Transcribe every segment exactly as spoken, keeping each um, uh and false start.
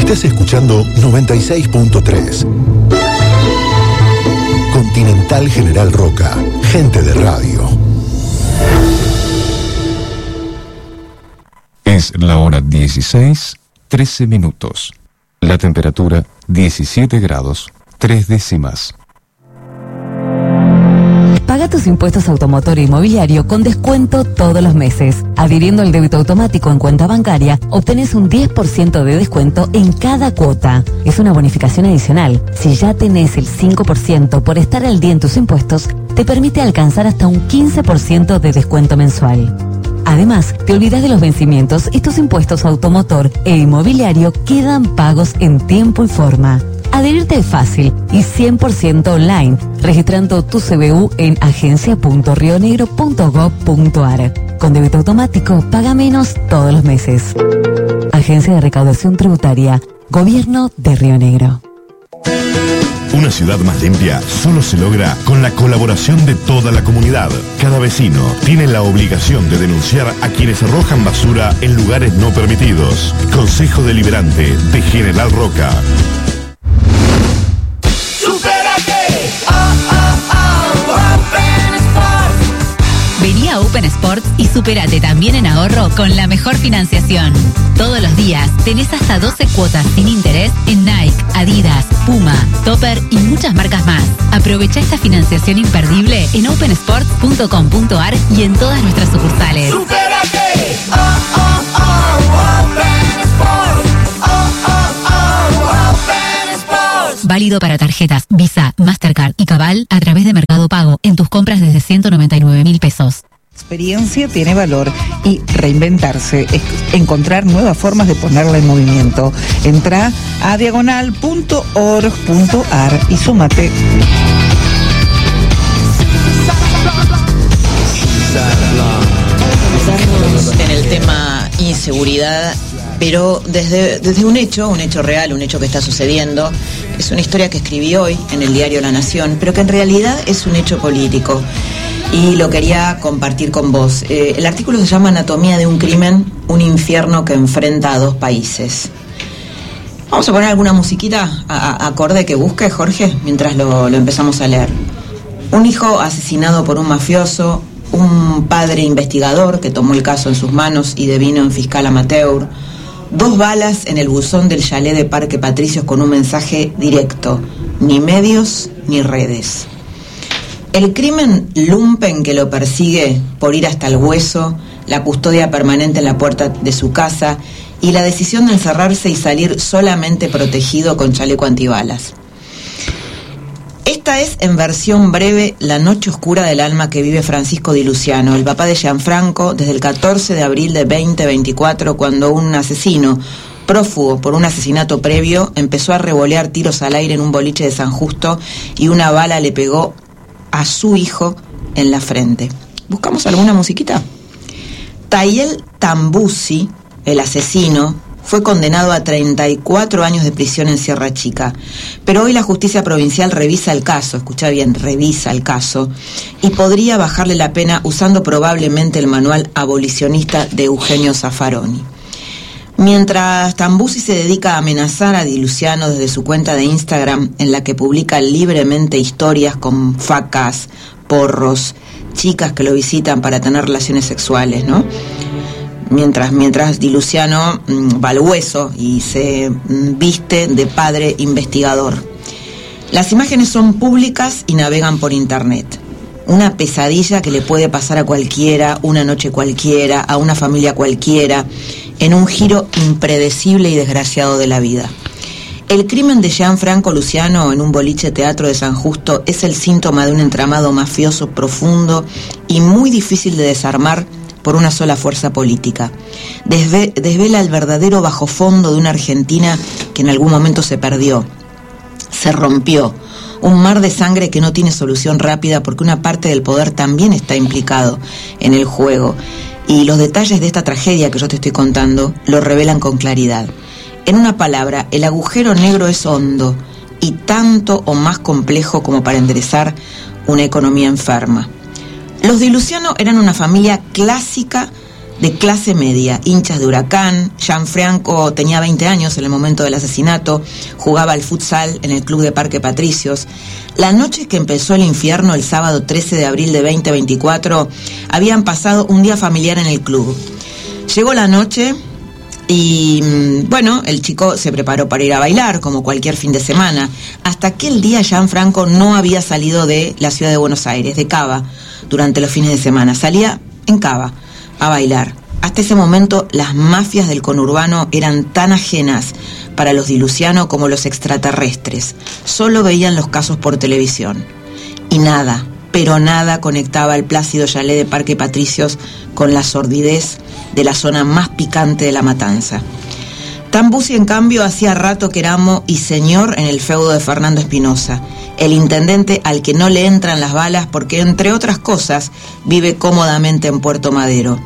Estás escuchando noventa y seis punto tres. Continental General Roca, gente de radio. Es la hora dieciséis, trece minutos. La temperatura diecisiete grados, tres décimas. Paga tus impuestos automotor e inmobiliario con descuento todos los meses. Adhiriendo al débito automático en cuenta bancaria, obtenés un diez por ciento de descuento en cada cuota. Es una bonificación adicional. Si ya tenés el cinco por ciento por estar al día en tus impuestos, te permite alcanzar hasta un quince por ciento de descuento mensual. Además, te olvidas de los vencimientos y tus impuestos automotor e inmobiliario quedan pagos en tiempo y forma. Adherirte es fácil y cien por ciento online, registrando tu C B U en agencia punto rionegro punto gob punto ar. Con débito automático, paga menos todos los meses. Agencia de Recaudación Tributaria, Gobierno de Río Negro. Una ciudad más limpia solo se logra con la colaboración de toda la comunidad. Cada vecino tiene la obligación de denunciar a quienes arrojan basura en lugares no permitidos. Consejo Deliberante de General Roca. Vení a Open Sports y supérate también en ahorro con la mejor financiación. Todos los días tenés hasta doce cuotas sin interés en Nike, Adidas, Puma, Topper y muchas marcas más. Aprovecha esta financiación imperdible en open sports punto com punto ar y en todas nuestras sucursales. ¡Supérate! ¡Oh, oh, oh! Open Sports. ¡Oh, oh, oh! Open Sports. Válido para tarjetas Visa, Mastercard y Cabal a través de Mercado Pago en tus compras desde ciento noventa y nueve mil pesos. Experiencia tiene valor y reinventarse es encontrar nuevas formas de ponerla en movimiento. Entra a diagonal punto org punto ar y súmate. Estamos en el tema inseguridad, pero desde, desde un hecho, un hecho real, un hecho que está sucediendo. Es una historia que escribí hoy en el diario La Nación, pero que en realidad es un hecho político. Y lo quería compartir con vos. Eh, el artículo se llama Anatomía de un crimen, un infierno que enfrenta a dos países. Vamos a poner alguna musiquita a, a, acorde que busque, Jorge, mientras lo, lo empezamos a leer. Un hijo asesinado por un mafioso, un padre investigador que tomó el caso en sus manos y devino en fiscal amateur, dos balas en el buzón del chalet de Parque Patricios con un mensaje directo: ni medios ni redes. El crimen lumpen que lo persigue por ir hasta el hueso, la custodia permanente en la puerta de su casa y la decisión de encerrarse y salir solamente protegido con chaleco antibalas. Esta es, en versión breve, la noche oscura del alma que vive Francisco Di Luciano, el papá de Gianfranco, desde el catorce de abril de veinte veinticuatro, cuando un asesino prófugo por un asesinato previo empezó a revolear tiros al aire en un boliche de San Justo y una bala le pegó a su hijo en la frente. ¿Buscamos alguna musiquita? Tayel Tambusi, el asesino, fue condenado a treinta y cuatro años de prisión en Sierra Chica. Pero hoy la justicia provincial revisa el caso, escucha bien, revisa el caso, y podría bajarle la pena usando probablemente el manual abolicionista de Eugenio Zaffaroni. Mientras Tambusi se dedica a amenazar a Di Luciano desde su cuenta de Instagram, en la que publica libremente historias con facas, porros, chicas que lo visitan para tener relaciones sexuales, ¿no? Mientras, mientras Di Luciano mmm, va al hueso y se mmm, viste de padre investigador. Las imágenes son públicas y navegan por internet. Una pesadilla que le puede pasar a cualquiera, una noche cualquiera, a una familia cualquiera, en un giro impredecible y desgraciado de la vida. El crimen de Gianfranco Luciano en un boliche teatro de San Justo es el síntoma de un entramado mafioso profundo y muy difícil de desarmar por una sola fuerza política. Desve- desvela el verdadero bajofondo de una Argentina que en algún momento se perdió, se rompió. Un mar de sangre que no tiene solución rápida porque una parte del poder también está implicado en el juego. Y los detalles de esta tragedia que yo te estoy contando lo revelan con claridad. En una palabra, el agujero negro es hondo y tanto o más complejo como para enderezar una economía enferma. Los Di Luciano eran una familia clásica de clase media, hinchas de Huracán. Gianfranco tenía veinte años en el momento del asesinato, jugaba al futsal en el club de Parque Patricios. La noche que empezó el infierno, el sábado trece de abril de veinte veinticuatro, habían pasado un día familiar en el club. Llegó la noche y, bueno, el chico se preparó para ir a bailar, como cualquier fin de semana. Hasta aquel día Gianfranco no había salido de la ciudad de Buenos Aires, de Cava, durante los fines de semana. Salía en Cava a bailar. Hasta ese momento las mafias del conurbano eran tan ajenas para los Di Luciano como los extraterrestres. Solo veían los casos por televisión. Y nada, pero nada conectaba el plácido chalet de Parque Patricios con la sordidez de la zona más picante de La Matanza. Tambuzzi, en cambio, hacía rato que era amo y señor en el feudo de Fernando Espinosa, el intendente al que no le entran las balas porque, entre otras cosas, vive cómodamente en Puerto Madero.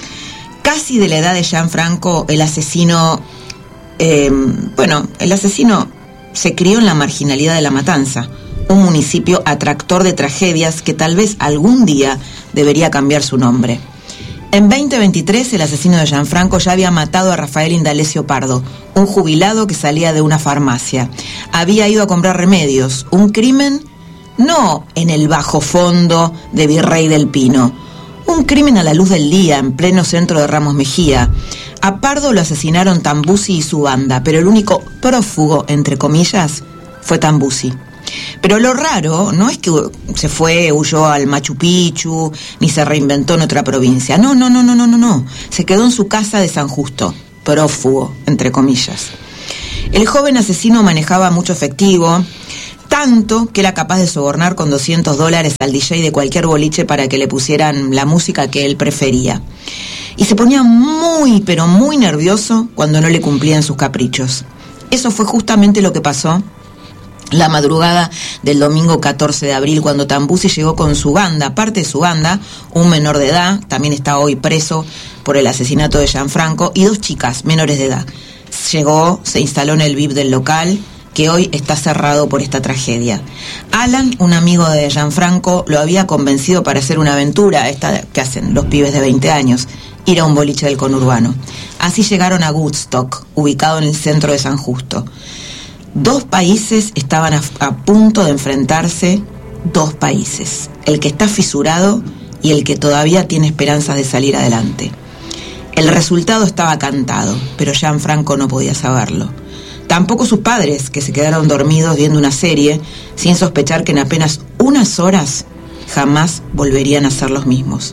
Casi de la edad de Gianfranco, el asesino, eh, bueno, el asesino se crió en la marginalidad de La Matanza, un municipio atractor de tragedias que tal vez algún día debería cambiar su nombre. En veinte veintitrés, el asesino de Gianfranco ya había matado a Rafael Indalecio Pardo, un jubilado que salía de una farmacia. Había ido a comprar remedios, un crimen no en el bajo fondo de Virrey del Pino, un crimen a la luz del día, en pleno centro de Ramos Mejía. A Pardo lo asesinaron Tambuzzi y su banda, pero el único prófugo, entre comillas, fue Tambuzzi. Pero lo raro no es que se fue, huyó al Machu Picchu, ni se reinventó en otra provincia. No, no, no, no, no, no, no. Se quedó en su casa de San Justo, prófugo, entre comillas. El joven asesino manejaba mucho efectivo, tanto que era capaz de sobornar con doscientos dólares al D J de cualquier boliche para que le pusieran la música que él prefería. Y se ponía muy, pero muy nervioso cuando no le cumplían sus caprichos. Eso fue justamente lo que pasó la madrugada del domingo catorce de abril, cuando Tambuzzi llegó con su banda, parte de su banda, un menor de edad, también está hoy preso por el asesinato de Gianfranco, y dos chicas menores de edad. Llegó, se instaló en el V I P del local, que hoy está cerrado por esta tragedia. Alan, un amigo de Gianfranco, lo había convencido para hacer una aventura, esta que hacen los pibes de veinte años, ir a un boliche del conurbano. Así llegaron a Woodstock, ubicado en el centro de San Justo. Dos países estaban a, a punto de enfrentarse, dos países, el que está fisurado y el que todavía tiene esperanzas de salir adelante. El resultado estaba cantado, pero Gianfranco no podía saberlo. Tampoco sus padres, que se quedaron dormidos viendo una serie, sin sospechar que en apenas unas horas jamás volverían a ser los mismos.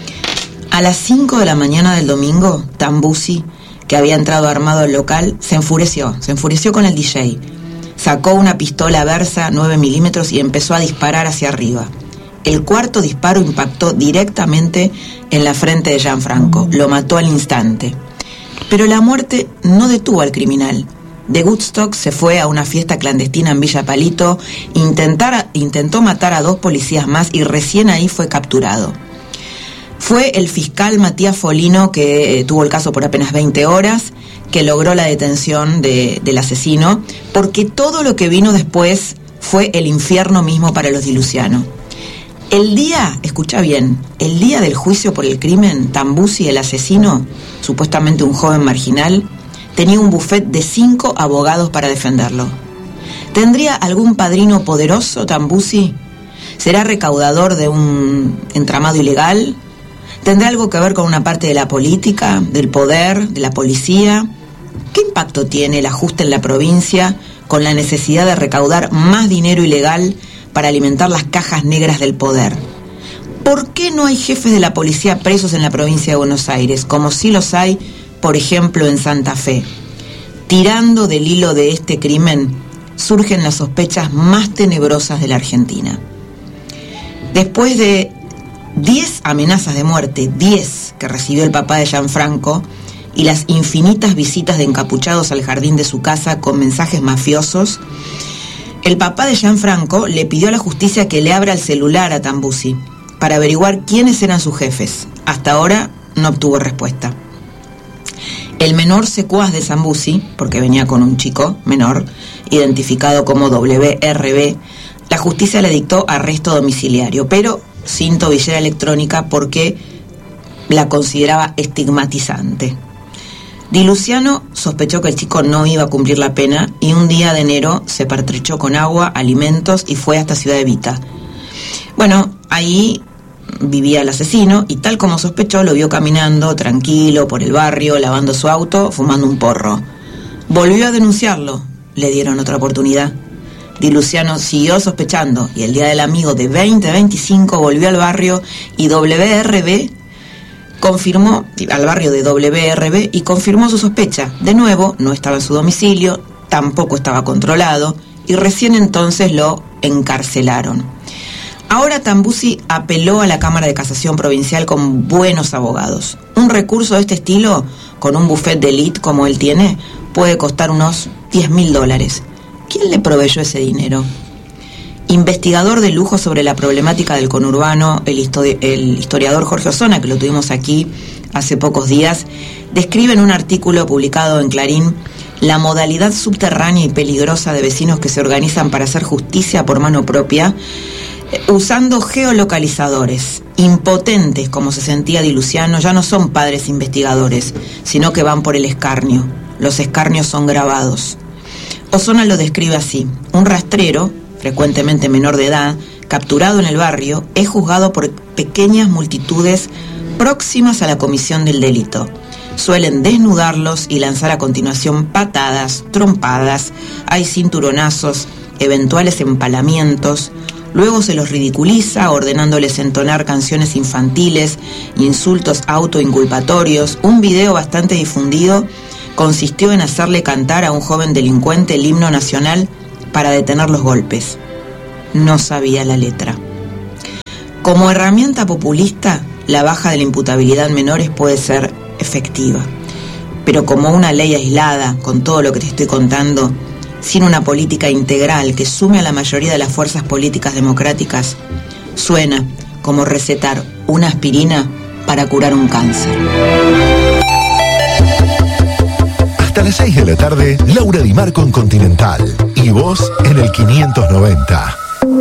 A las cinco de la mañana del domingo, Tambuzzi, que había entrado armado al local, se enfureció, se enfureció con el D J. Sacó una pistola Versa nueve milímetros y empezó a disparar hacia arriba. El cuarto disparo impactó directamente en la frente de Gianfranco, lo mató al instante. Pero la muerte no detuvo al criminal. De Woodstock se fue a una fiesta clandestina en Villa Palito, intentar, intentó matar a dos policías más y recién ahí fue capturado. Fue el fiscal Matías Folino, que eh, tuvo el caso por apenas veinte horas, que logró la detención de, del asesino, porque todo lo que vino después fue el infierno mismo para los Di Luciano. El día, escucha bien, el día del juicio por el crimen, Tambuzzi, el asesino, supuestamente un joven marginal, tenía un buffet de cinco abogados para defenderlo. ¿Tendría algún padrino poderoso, Tambuzzi? ¿Será recaudador de un entramado ilegal? ¿Tendrá algo que ver con una parte de la política, del poder, de la policía? ¿Qué impacto tiene el ajuste en la provincia con la necesidad de recaudar más dinero ilegal para alimentar las cajas negras del poder? ¿Por qué no hay jefes de la policía presos en la provincia de Buenos Aires, como sí los hay, por ejemplo, en Santa Fe? Tirando del hilo de este crimen, surgen las sospechas más tenebrosas de la Argentina. Después de diez amenazas de muerte, diez que recibió el papá de Gianfranco, y las infinitas visitas de encapuchados al jardín de su casa con mensajes mafiosos, el papá de Gianfranco le pidió a la justicia que le abra el celular a Tambuzzi para averiguar quiénes eran sus jefes. Hasta ahora no obtuvo respuesta. El menor secuaz de Tambuzzi, porque venía con un chico menor, identificado como W R B, la justicia le dictó arresto domiciliario, pero sin tobillera electrónica, porque la consideraba estigmatizante. Di Luciano sospechó que el chico no iba a cumplir la pena y un día de enero se pertrechó con agua, alimentos y fue hasta Ciudad Evita. Bueno, ahí vivía el asesino y tal como sospechó lo vio caminando tranquilo por el barrio, lavando su auto, fumando un porro. Volvió a denunciarlo, le dieron otra oportunidad. Di Luciano siguió sospechando y el día del amigo de veinte veinticinco volvió al barrio y W R B confirmó, al barrio de W R B y confirmó su sospecha. De nuevo, no estaba en su domicilio, tampoco estaba controlado y recién entonces lo encarcelaron. Ahora Tambuzzi apeló a la Cámara de Casación Provincial con buenos abogados. Un recurso de este estilo, con un buffet de élite como él tiene, puede costar unos diez mil dólares. ¿Quién le proveyó ese dinero? Investigador de lujo sobre la problemática del conurbano, el, histori- el historiador Jorge Osona, que lo tuvimos aquí hace pocos días, describe en un artículo publicado en Clarín la modalidad subterránea y peligrosa de vecinos que se organizan para hacer justicia por mano propia, usando geolocalizadores. Impotentes como se sentía Di Luciano, ya no son padres investigadores, sino que van por el escarnio. Los escarnios son grabados. Osona lo describe así: un rastrero, frecuentemente menor de edad, capturado en el barrio, es juzgado por pequeñas multitudes próximas a la comisión del delito. Suelen desnudarlos y lanzar a continuación patadas, trompadas, hay cinturonazos, eventuales empalamientos. Luego se los ridiculiza, ordenándoles entonar canciones infantiles, insultos autoinculpatorios. Un video bastante difundido consistió en hacerle cantar a un joven delincuente el himno nacional para detener los golpes. No sabía la letra. Como herramienta populista, la baja de la imputabilidad en menores puede ser efectiva. Pero como una ley aislada, con todo lo que te estoy contando, sin una política integral que sume a la mayoría de las fuerzas políticas democráticas, suena como recetar una aspirina para curar un cáncer. Hasta las seis de la tarde, Laura Di Marco en Continental. Y vos en el quinientos noventa.